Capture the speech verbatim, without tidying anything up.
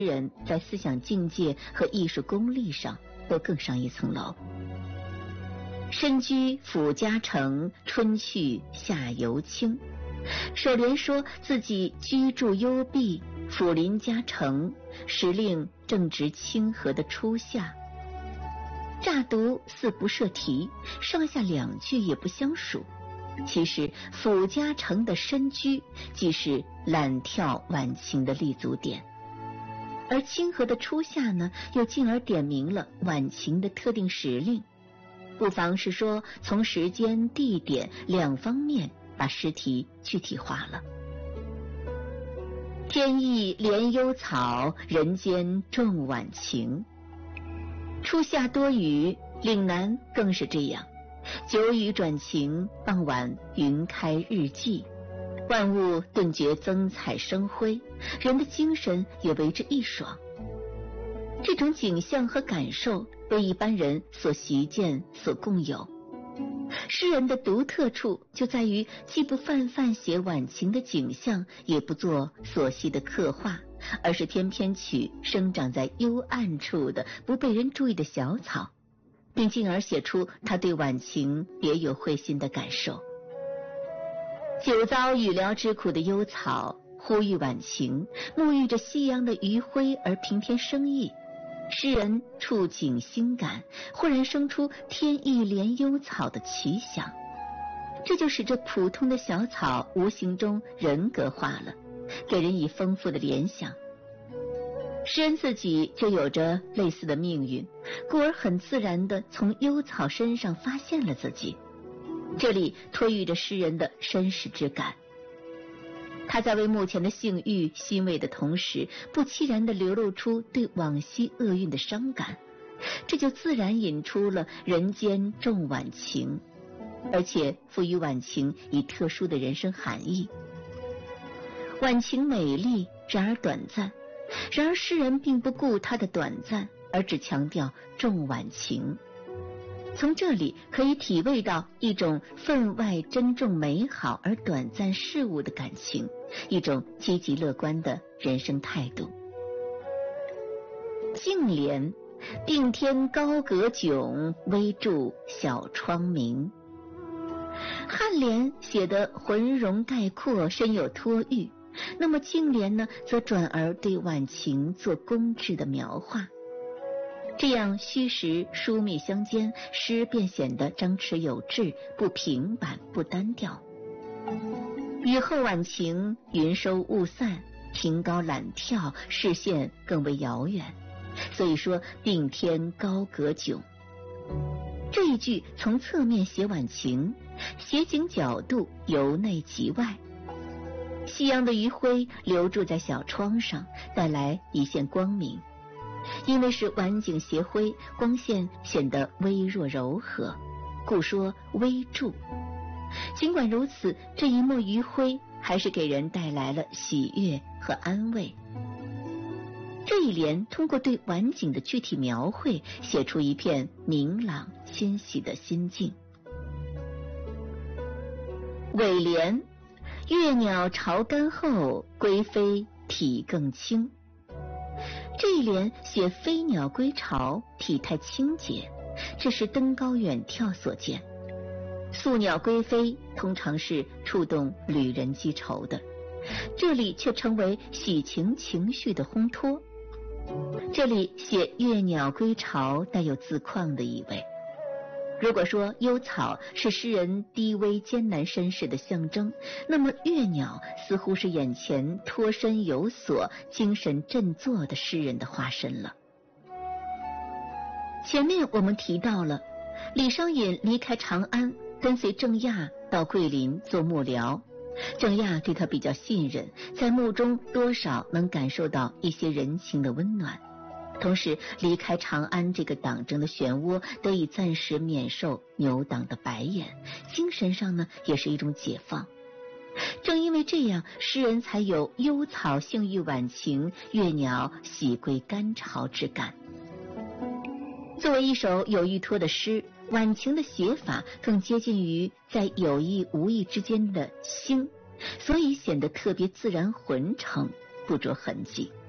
人在思想境界和艺术功力上都更上一层楼。身居府家城，春去夏犹清。首联说自己居住幽闭，府邻家城，时令正值清和的初夏。乍读似不涉题，上下两句也不相属。其实府家城的身居即是揽跳晚晴的立足点，而清和的初夏呢，又进而点明了晚晴的特定时令，不妨是说从时间、地点两方面把诗题具体化了。天意怜幽草，人间重晚晴。初夏多雨，岭南更是这样，久雨转晴，傍晚云开日霁，万物顿觉增彩生辉，人的精神也为之一爽。这种景象和感受被一般人所习见、所共有。诗人的独特处就在于既不泛泛写晚晴的景象，也不做琐细的刻画，而是偏偏取生长在幽暗处的不被人注意的小草，并进而写出他对晚晴别有会心的感受。久遭雨撩之苦的幽草，呼吁晚晴，沐浴着夕阳的余晖而平添生意。诗人触景心感，忽然生出天意怜幽草的奇想，这就使这普通的小草无形中人格化了，给人以丰富的联想。诗人自己就有着类似的命运，故而很自然地从幽草身上发现了自己。这里托喻着诗人的身世之感。他在为目前的性欲欣慰的同时，不期然地流露出对往昔厄运的伤感，这就自然引出了人间重晚晴，而且赋予晚晴以特殊的人生含义。晚晴美丽，然而短暂，然而诗人并不顾它的短暂，而只强调重晚晴。从这里可以体味到一种分外珍重美好而短暂事物的感情，一种积极乐观的人生态度。净联，定天高阁迥，微柱小窗明。颔联写得浑容概括，深有托喻，那么净联呢，则转而对晚晴做工致的描画。这样虚实疏密相间，诗便显得张弛有致，不平板，不单调。雨后晚晴，云收雾散，亭高览眺，视线更为遥远，所以说定天高阁迥。这一句从侧面写晚晴，写景角度由内及外。夕阳的余晖留住在小窗上，带来一线光明。因为是晚景斜晖，光线显得微弱柔和，故说微柱。尽管如此，这一抹余晖还是给人带来了喜悦和安慰。这一联通过对晚景的具体描绘，写出一片明朗欣喜的心境。尾联，月鸟巢干后，归飞体更轻。这一联写飞鸟归巢，体态清洁，这是登高远眺所见。宿鸟归飞通常是触动旅人积愁的，这里却成为喜情情绪的烘托。这里写月鸟归巢，带有自况的意味。如果说幽草是诗人低微艰难身世的象征，那么月鸟似乎是眼前脱身有所、精神振作的诗人的化身了。前面我们提到了李商隐离开长安，跟随郑亚到桂林做幕僚，郑亚对他比较信任，在幕中多少能感受到一些人情的温暖。同时离开长安这个党争的漩涡，得以暂时免受牛党的白眼，精神上呢也是一种解放。正因为这样，诗人才有幽草性欲晚晴，月鸟喜归干巢之感。作为一首有寓托的诗，晚晴的写法更接近于在有意无意之间的兴，所以显得特别自然浑成，不着痕迹。